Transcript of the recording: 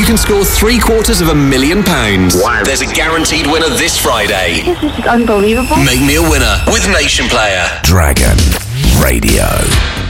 can score £750,000. Wow. There's a guaranteed winner this Friday. This is unbelievable. Make me a winner with Nation Player. Dragon Radio.